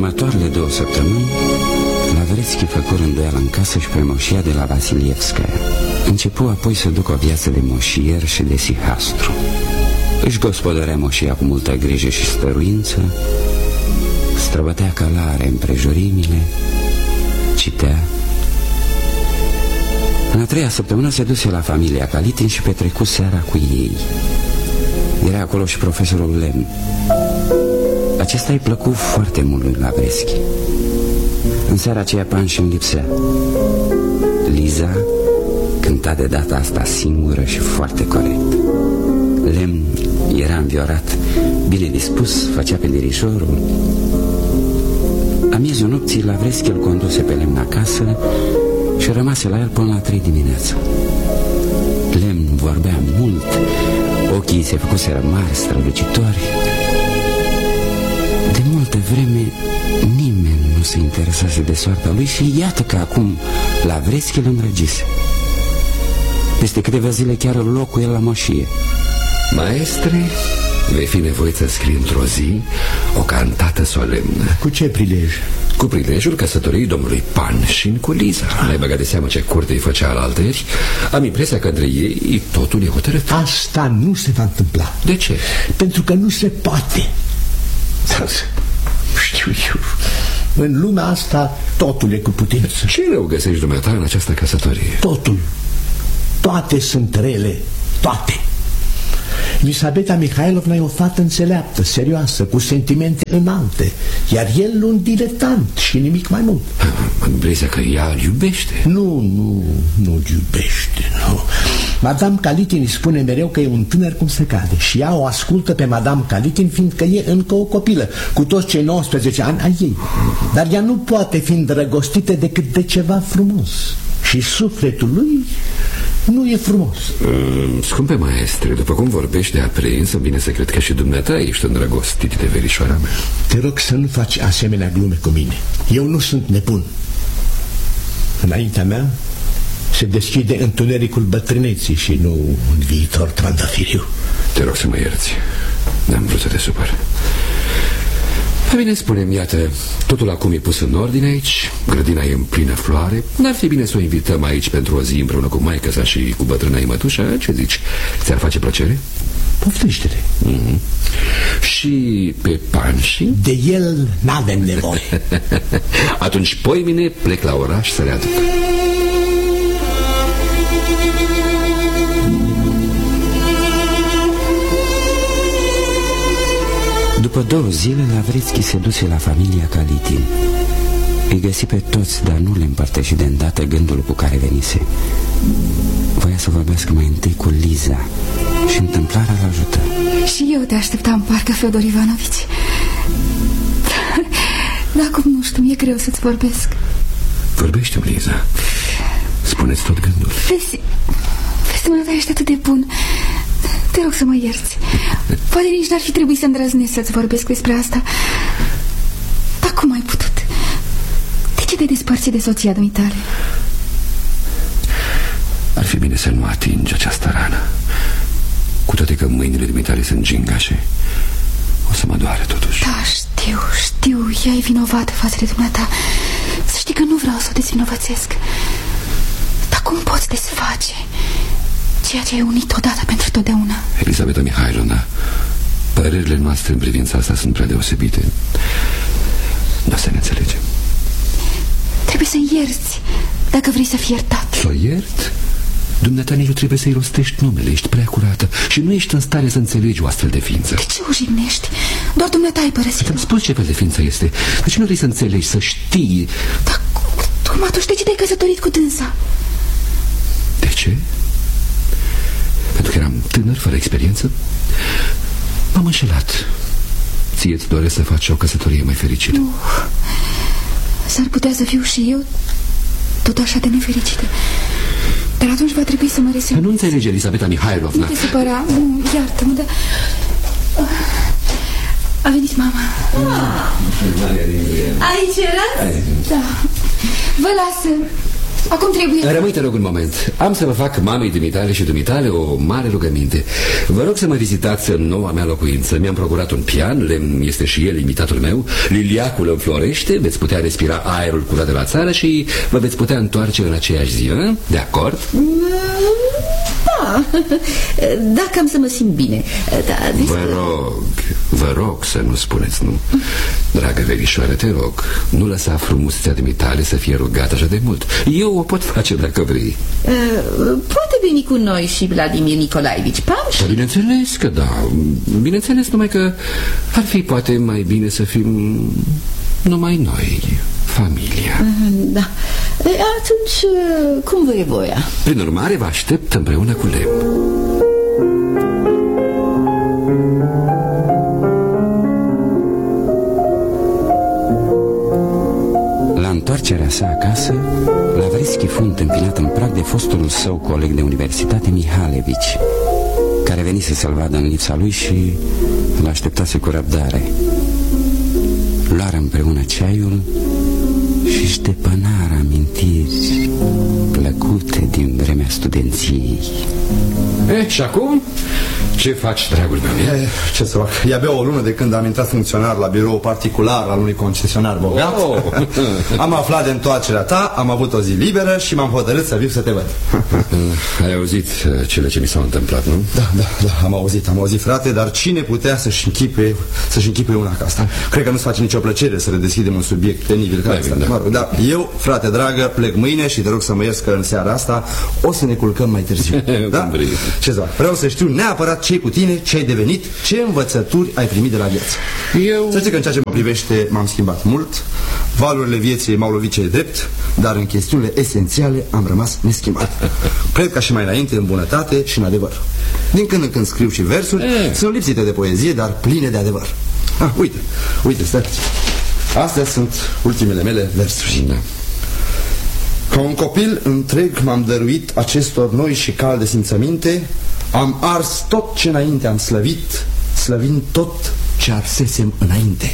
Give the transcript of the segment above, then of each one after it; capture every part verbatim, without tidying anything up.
următoarele două săptămâni, Lavrețchi făcu rânduială în casă și pe moșia de la Vasilievskaya. Începu apoi să ducă o viață de moșier și de sihastru. Își gospodărea moșia cu multă grijă și stăruință, străbătea călare împrejurimile, citea. În a treia săptămână se duse la familia Kalitin și petrecu seara cu ei. Era acolo și profesorul Lemn. Acesta îi plăcu foarte mult lui Lavrețchi. În seara aceea Panșin lipsea. Liza cânta de data asta singură și foarte corect. Lemn era înviorat, bine dispus, făcea pe dirișorul. La miezul nopții Lavrețchi îl conduse pe Lemn acasă și rămase la el până la trei dimineața. Lemn vorbea mult, ochii se făcuseră mari, strălucitori. De multă vreme nimeni nu se interesase de soarta lui și iată că acum Lavrețchi îl îndrăgise. Peste câteva zile chiar îl luă cu el la moșie. Maestre, vei fi nevoit să scrii într-o zi o cantată solemnă. Cu ce prilej? Cu prilejul căsătoriei domnului Panșin cu Liza. N-ai băgat de seamă ce curte îi făcea alaltăieri? Am impresia că între ei totul e hotărât. Asta nu se va întâmpla. De ce? Pentru că nu se poate. Știu eu. În lumea asta totul e cu putință. Ce rău găsești dumneata în această căsătorie? Totul. Toate sunt rele. Toate. Elisabeta Mihailovna e o fată înțeleaptă, serioasă, cu sentimente înalte, iar el un diletant și nimic mai mult. Am impresia că ea îl iubește. Nu, nu, nu iubește, nu. Madame Kalitin îi spune mereu că e un tânăr cum se cade și ea o ascultă pe Madame Kalitin fiindcă e încă o copilă, cu toți cei nouăsprezece ani ai ei. Dar ea nu poate fi îndrăgostită decât de ceva frumos și sufletul lui nu e frumos. uh, Scumpe maestre, după cum vorbești de aprins, îmi vine să cred că și dumneata ești îndrăgostit de verișoara mea. Te rog să nu faci asemenea glume cu mine. Eu nu sunt nebun. Înaintea mea se deschide întunericul bătrâneții și nu un viitor trandafiriu. Te rog să mă ierți. N-am vrut să te supăr. Păi bine, spune-mi, iată, totul acum e pus în ordine aici, grădina e în plină floare. N-ar fi bine să o invităm aici pentru o zi împreună cu maică sa și cu bătrâna ei mătușa? Ce zici? Ți-ar face plăcere? Poftește-te. Mm-hmm. Și pe Panșin? De el n-avem nevoie. Atunci poimine plec la oraș să le aduc. După două zile, Lavrețchi se duse la familia Kalitin. Îi găsi pe toți, dar nu le împărtăși de îndată gândul cu care venise. Voia să vorbească mai întâi cu Liza și întâmplarea l-ajută. Și eu te așteptam, parcă, Feodor Ivanovici. Dar acum nu știu, mi-e greu să-ți vorbesc. Vorbește-mi, Liza. Spune-ți tot gândul. Vezi, vezi, dumneata, ești atât de bun. Te rog să mă ierți. Poate nici n-ar fi trebuit să îndrăznesc să-ți vorbesc despre asta. Dar cum ai putut? De ce te despărți de soția dumitale? Ar fi bine să nu atingi această rană. Cu toate că mâinile dumitale sunt gingașe, o să mă doare totuși. Da, știu, știu. Ea e vinovată față de dumneata. Să știi că nu vreau să o dezvinovățesc. Dar cum poți desface ceea ce ai unit odată pentru totdeauna? Elisabeta Mihailovna, părerile noastre în privința asta sunt prea deosebite. Nu o să ne înțelegem. Trebuie să ierți dacă vrei să fii iertat. Să o iert? Dumneata nici nu trebuie să-i rostești numele. Ești prea curată și nu ești în stare să înțelegi o astfel de ființă. De ce o jignești? Doar dumneata ai părăsit. Ți-am spus ce fel de ființă este. De ce nu vrei să înțelegi, să știi? Dar cum atunci? De ce te-ai căsătorit cu dânsa? De ce? Pentru că eram tânăr, fără experiență. M-am înșelat. Ție-ți doresc să faci o căsătorie mai fericită? Nu. S-ar putea să fiu și eu tot așa de nefericită. Dar atunci va trebui să mă resemn. Nu înțelegi, Elisabeta Mihailovna. Nu te supăra, nu, iartă-mă, dar... A venit mama. Aici erați? Da. Vă lasă. Acum trebuie... Rămâi, te rog, un moment. Am să vă fac mamei dumitale și dumitale o mare rugăminte. Vă rog să mă vizitați în noua mea locuință. Mi-am procurat un pian, Lemn este și el imitatul meu. Liliacul înflorește, veți putea respira aerul curat de la țară și vă veți putea întoarce în aceeași zi, a? De acord? Da, dacă am să mă simt bine. Da, vă rog, vă rog să nu spuneți nu. Dragă verișoară, te rog, nu lăsa frumusețea dumitale să fie rugată așa de mult. Eu o pot face dacă vrei. uh, Poate veni cu noi și Vladimir Nicolaevici Pamș? Bineînțeles că da. Bineînțeles, numai că ar fi poate mai bine să fim numai noi, familia. uh, Da. Atunci, cum vă e voia? Prin urmare, vă aștept împreună cu Lemn. La întoarcerea sa acasă, Lavreschi fu întâmpinat în prag de fostul său coleg de universitate, Mihalevici, care venise să-l vadă în lipsa lui și îl așteptase cu răbdare. Luară împreună ceaiul și ștepănară amintiri plăcute din vremea studenției. Eh, și acum? Ce faci, dragul meu? E, ce să fac? E-abia o lună de când am intrat funcționar la birou particular al unui concesionar bogat. Oh. Am aflat de întoarcerea ta, am avut o zi liberă și m-am hotărât să viu să te văd. Ai auzit cele ce mi s-au întâmplat, nu? Da, da, da, am auzit, am auzit, frate, dar cine putea să-și închipe, să-și închipe una ca asta? Cred că nu-ți face nicio plăcere să redeschidem un subiect penibil ca asta. Da. Mă rog, da, eu, frate dragă, plec mâine și te rog să mă ierți că în seara asta o să ne culcăm mai târziu. Da? Ce să fac? Vreau să știu neapărat ce-i cu tine, ce ai devenit, ce învățături ai primit de la viață. Eu... Să știi că în ceea ce mă privește m-am schimbat mult, valurile vieții m-au lovit ce drept, dar în chestiunile esențiale am rămas neschimbat. Cred ca și mai înainte în bunătate și în adevăr. Din când în când scriu și versuri, e. Sunt lipsite de poezie, dar pline de adevăr. Ah, uite, uite, stai. Astea sunt ultimele mele versuri. Da. Ca un copil întreg m-am dăruit acestor noi și calde simțăminte, am ars tot ce înainte am slăvit, slăvind tot ce arsesem înainte.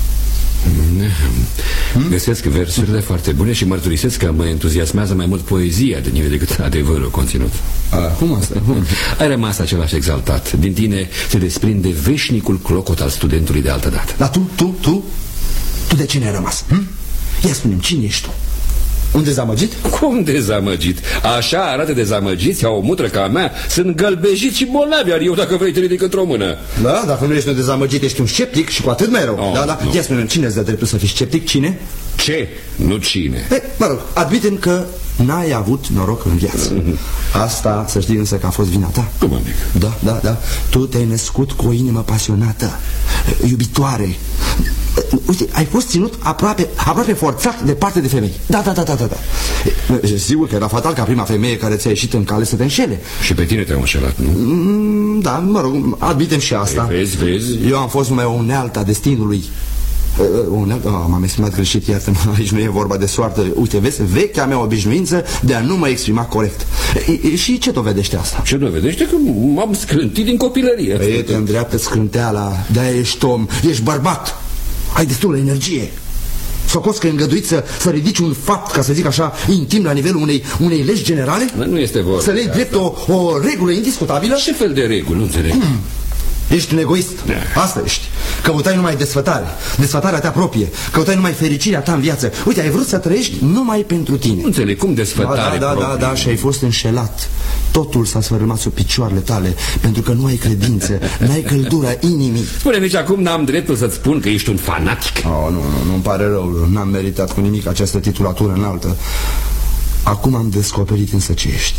Hmm? Găsesc versurile foarte bune și mărturisesc că mă entuziasmează mai mult poezia de nimic decât adevărul conținut. A, cum asta? Cum? Ai rămas același exaltat. Din tine se desprinde veșnicul clocot al studentului de altă dată. Dar tu, tu, tu? Tu de cine ai rămas? Hm? Ia spune-mi, cine ești tu? Un dezamăgit? Cum dezamăgit? Așa arată dezamăgiți, ca o mutră ca a mea. Sunt gălbejiți și bolnavi, iar eu dacă vrei te ridic într-o mână. Da, dacă nu ești un dezamăgit, ești un sceptic și cu atât mai rău. Oh, da, da. Ia spune-mi, cine îți dă dreptul să fii sceptic? Cine? Ce? Nu cine. E, mă rog, admitem că n-ai avut noroc în viață. Asta, să știi însă că a fost vina ta. Cum adică? Da, da, da. Tu te-ai născut cu o inimă pasionată, iubitoare. Uite, ai fost ținut aproape, aproape forțat de parte de femei. Da, da, da, da, da, da. Sigur că era fatal ca prima femeie care ți-a ieșit în cale să te înșele. Și pe tine te-au înșelat, nu? Mm, da, mă rog, admitem și asta. Ei, vezi, vezi? Eu am fost numai o unealtă a destinului. Unealtă? Oh, m-am exprimat greșit, iartă-mă, aici nu e vorba de soartă. Uite, vezi, vechea mea obișnuință de a nu mă exprima corect. E, și ce dovedește asta? Ce dovedește? Că m-am scrântit din copilărie. Păi, te îndreaptă scrânteala, de-aia ești om, ești bărbat. Ai destulă energie. Socos că e îngăduit să, să ridici un fapt, ca să zic așa, intim la nivelul unei, unei legi generale? Nu este vorba. Să legi drept o, o regulă indiscutabilă? Ce fel de regulă? Nu înțeleg. Cum? Ești un egoist. Asta ești. Căutai numai desfătare. Desfătarea ta proprie. Căutai numai fericirea ta în viață. Uite, ai vrut să trăiești numai pentru tine. Nu înțeleg. Cum desfătare da, da, proprie? Da, da, și ai fost înșelat. Totul s-a sfărâmat sub picioarele tale, pentru că nu ai credință, n-ai căldura inimii. Spune, nici acum n-am dreptul să-ți spun că ești un fanatic. Oh, nu, nu, nu-mi pare rău. N-am meritat cu nimic această titulatură înaltă. Acum am descoperit însă ce ești.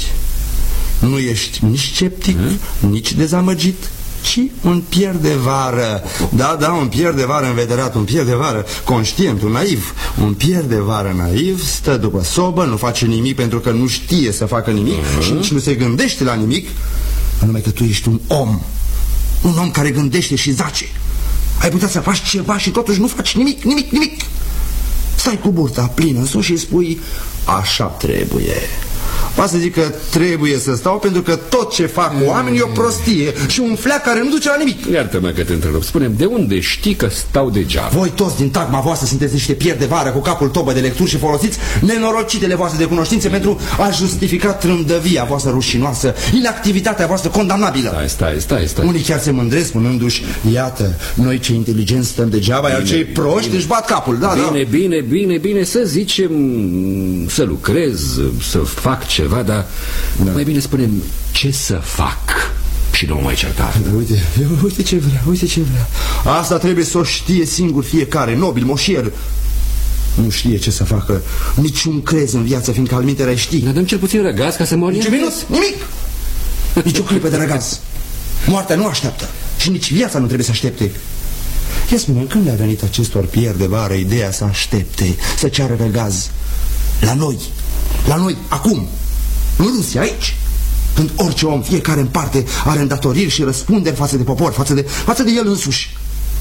Nu ești nici sceptic, hmm? nici dezamăgit, ci un pier de vară. Da, da, un pier de vară învederat, un pier de vară conștient, un naiv. Un pier de vară naiv stă după sobă, nu face nimic pentru că nu știe să facă nimic uh-huh. și nici nu se gândește la nimic. Numai că tu ești un om. Un om care gândește și zace. Ai putea să faci ceva și totuși nu faci nimic, nimic, nimic. Stai cu burta plină în sus și spui: așa trebuie. Poate să zic că trebuie să stau pentru că tot ce fac oamenii e o prostie și un fleac care nu duce la nimic. Iartă-mă că te întrerup. Spune-mi, de unde știi că stau degeaba? Voi toți din tagma voastră sunteți niște pieri de vară cu capul tobă de lecturi și folosiți nenorocitele voastre de cunoștințe pentru a justifica trândăvia voastră rușinoasă, inactivitatea voastră condamnabilă. Stai, stai, stai, stai. Unii chiar se mândresc spunându-și, iată, noi cei inteligenți stăm degeaba, iar cei proști își bat capul. Da, bine, da. bine, bine, bine, să zicem, să lucrez, să fac ceva, dar da. Mai bine spune ce să fac și nu mai certa. Uite, uite ce vrea, uite ce vrea. Asta trebuie să o știe singur fiecare, nobil, moșier. Nu știe ce să facă niciun crez în viață, fiindcă almintea ai știi. Ne dăm cel puțin răgaz ca să mori. Nici minut, nimic. Nici o clipă de răgaz. Moartea nu așteaptă și nici viața nu trebuie să aștepte. Ia spune, când le-a venit acestor pieri de vară ideea să aștepte, să ceară răgaz? La noi, la noi, acum, în Rusia, aici, când orice om, fiecare în parte, are îndatoriri și răspunderi față de popor, față de, față de el însuși.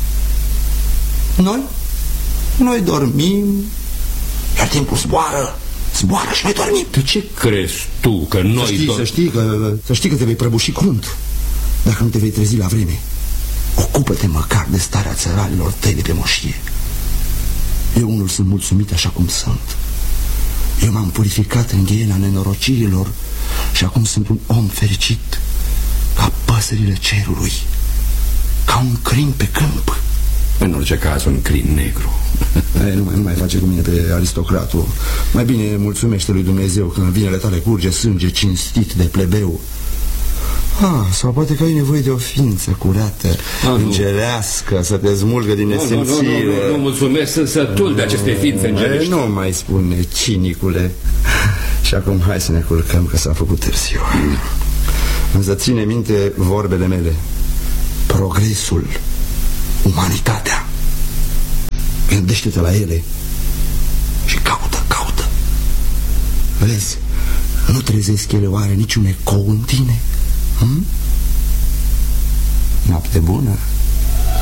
Noi? Noi dormim, iar timpul zboară, zboară și noi dormim. De ce crezi tu că noi... Să știi, do... să știi că, să știi că te vei prăbuși crunt dacă nu te vei trezi la vreme. Ocupă-te măcar de starea țăralilor tăi de pe moșie. Eu unul sunt mulțumit așa cum sunt. Eu m-am purificat în ghiena nenorocirilor și acum sunt un om fericit, ca păsările cerului, ca un crin pe câmp. În orice caz, un crin negru. Ei, nu, mai, nu mai face cu mine pe aristocratul. Mai bine mulțumește lui Dumnezeu când în vinele tale curge sânge cinstit de plebeu. Ah, sau poate că ai nevoie de o ființă curată, ah, îngerească, să te smulgă din nesimțire. Nu, nu, nu, nu, nu, mulțumesc, sunt sătul de aceste ființe îngerești. Nu mai spune, cinicule. Și acum hai să ne culcăm, că s-a făcut târziu. Însă ține minte vorbele mele. Progresul, umanitatea, gândește-te la ele și caută, caută. Vezi, nu trezesc ele oare niciun ecou în tine? Hmm? Noapte bună.